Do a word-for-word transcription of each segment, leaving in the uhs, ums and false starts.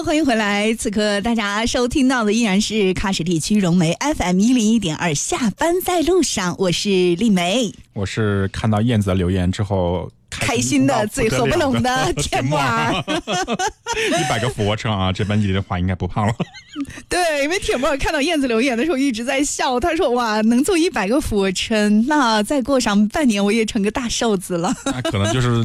欢迎回来。此刻大家收听到的依然是喀什地区融媒 F M 一零一点二，下班在路上，我是丽梅， 我是看到燕子的留言之后开心的嘴合不拢的铁木儿。 一百个俯卧撑啊，这班一的话应该不胖了。 对，因为铁木儿看到燕子留言的时候一直在笑，他说哇，能做一百个俯卧撑，那再过上半年我也成个大瘦子了。 那可能就是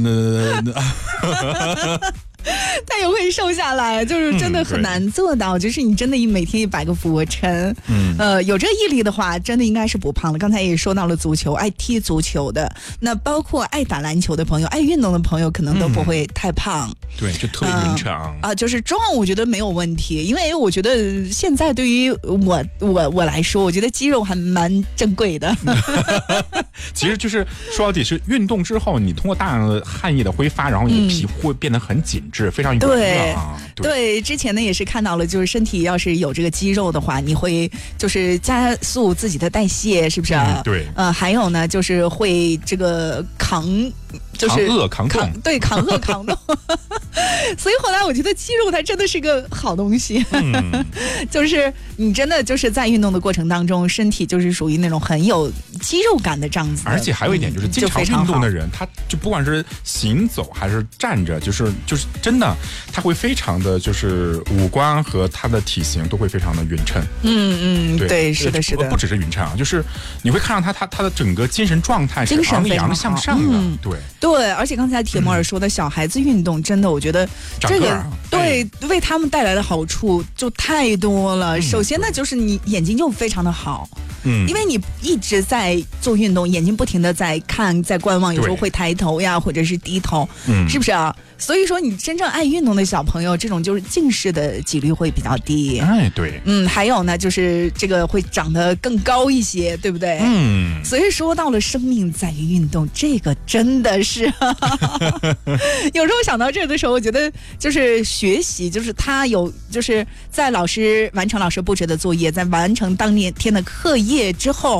那。 他也会瘦下来，就是真的很难做到、嗯、就是你真的每天一百个俯卧撑，嗯，呃，有这个毅力的话真的应该是不胖的。刚才也说到了足球，爱踢足球的，那包括爱打篮球的朋友，爱运动的朋友可能都不会太胖、嗯、 对，就特别匀称啊、 呃呃、就是壮我觉得没有问题，因为我觉得现在对于我我我来说，我觉得肌肉还蛮珍贵的。 其实就是说到底是运动之后，你通过大量的汗液的挥发，然后你的皮肤会变得很紧致、嗯、非常圆润啊。 对，对，之前呢也是看到了，就是身体要是有这个肌肉的话，你会就是加速自己的代谢，是不是、 嗯、对， 呃，还有呢就是会这个扛，就是扛饿扛冻， 对，扛饿扛冻。所以后来我觉得肌肉它真的是个好东西、嗯、就是你真的就是在运动的过程当中，身体就是属于那种很有肌肉感的这样子。 而且还有一点就是经常运动的人、嗯、他就不管是行走还是站着，就是就是真的他会非常的就是五官和他的体型都会非常的匀称。 嗯嗯，对，对，是的是的， 不只是匀称啊，就是你会看到他他他的整个精神状态是昂扬向上的、嗯、对对。而且刚才铁木儿说的小孩子运动、嗯、真的我觉得这个、啊、对、哎、为他们带来的好处就太多了、嗯、首先呢就是你眼睛就非常的好，嗯，因为你一直在做运动，眼睛不停的在看在观望，有时候会抬头呀或者是低头，嗯，是不是啊？所以说你真正爱运动的小朋友，这种就是近视的几率会比较低。 哎，对， 嗯，还有呢就是这个会长得更高一些，对不对？嗯，所以说到了生命在于运动，这个真的是有时候想到这的时候，我觉得就是学习，就是他有就是在老师完成老师布置的作业，在完成当天的课业之后